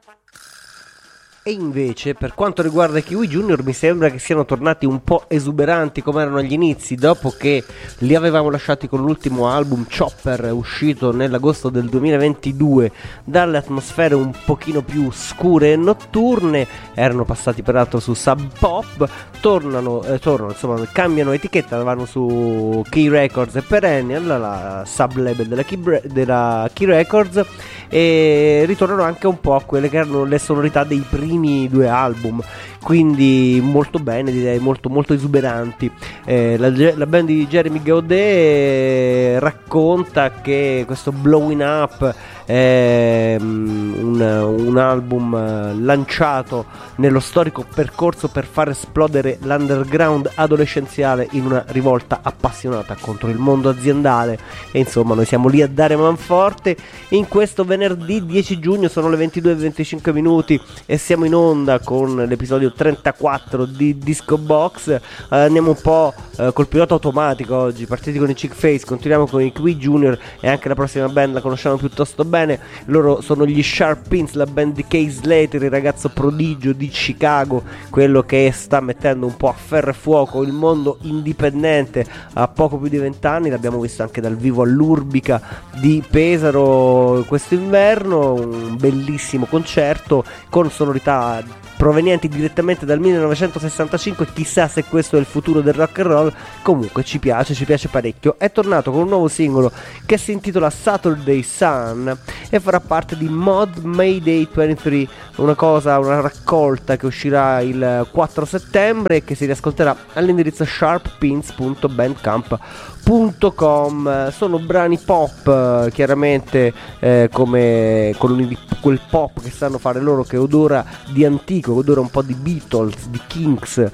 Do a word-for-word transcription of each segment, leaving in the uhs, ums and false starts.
E invece, per quanto riguarda i Kiwi Junior, mi sembra che siano tornati un po' esuberanti come erano agli inizi, dopo che li avevamo lasciati con l'ultimo album Chopper, uscito nell'agosto del duemilaventidue, dalle atmosfere un pochino più scure e notturne. Erano passati peraltro su Sub Pop, tornano, eh, tornano insomma, cambiano etichetta, vanno su Key Records e Perennial, la sub label della Key, della Key Records, e ritornano anche un po' a quelle che erano le sonorità dei primi due album, quindi molto bene, direi molto molto esuberanti. Eh, la, la band di Jeremy Godet racconta che questo Blowing Up è un, un album lanciato nello storico percorso per far esplodere l'underground adolescenziale in una rivolta appassionata contro il mondo aziendale, e insomma noi siamo lì a dare manforte. In questo venerdì dieci giugno sono le ventidue e venticinque minuti e siamo in onda con l'episodio trentaquattro di Disco Box. Eh, andiamo un po' eh, col pilota automatico oggi, partiti con i Chick Face, continuiamo con i Kiwi Junior e anche la prossima band la conosciamo piuttosto bene. Loro sono gli Sharp Pins, la band di Kay Slater, il ragazzo prodigio di Chicago, quello che sta mettendo un po' a ferro e fuoco il mondo indipendente a poco più di vent'anni. L'abbiamo visto anche dal vivo all'Urbica di Pesaro quest'inverno, un bellissimo concerto con sonorità provenienti direttamente dal millenovecentosessantacinque. Chissà se questo è il futuro del rock and roll. Comunque ci piace, ci piace parecchio. È tornato con un nuovo singolo che si intitola Saturday Sun e farà parte di Mod Mayday ventitré, una cosa, una raccolta che uscirà il quattro settembre e che si riascolterà all'indirizzo sharp pins punto bandcamp punto com. Sono brani pop, chiaramente, eh, come quelli, quel pop che sanno fare loro, che odora di antico, odora un po' di Beatles, di Kinks,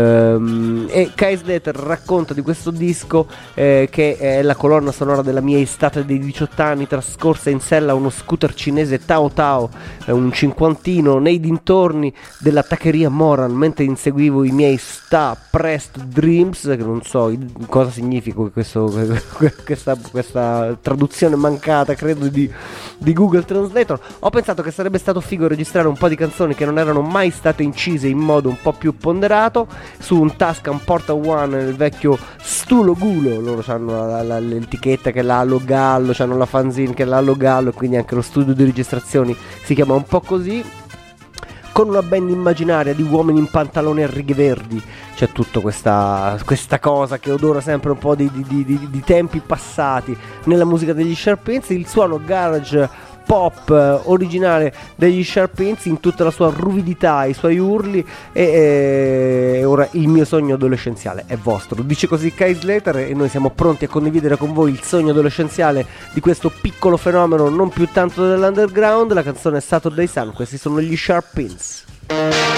ehm, e Kay Slater racconta di questo disco eh, che è la colonna sonora della mia estate dei diciotto anni trascorsa in sella a uno scooter cinese Tao Tao, eh, un cinquantino nei dintorni della taccheria Moran, mentre inseguivo i miei sta Pressed Dreams, che non so cosa significa questo, questa, questa traduzione mancata, credo, di, di Google Translator. Ho pensato che sarebbe stato figo registrare un po' di canzoni che non erano mai state incise in modo un po' più ponderato su un Tascam Porta One, il vecchio Stulo Gulo. Loro hanno la, la, l'etichetta che è l'Alo Gallo, hanno la fanzine che è l'Alo Gallo, e quindi anche lo studio di registrazioni si chiama un po' così, con una band immaginaria di uomini in pantaloni a righe verdi. C'è tutta questa, questa cosa che odora sempre un po' di, di, di, di tempi passati nella musica degli Sharp Pins. Il suono garage pop eh, originale degli Sharp Pins in tutta la sua ruvidità, i suoi urli, e, e ora il mio sogno adolescenziale è vostro, dice così Kay Slater, e noi siamo pronti a condividere con voi il sogno adolescenziale di questo piccolo fenomeno non più tanto dell'underground. La canzone è Saturday Sun, questi sono gli Sharp Pins.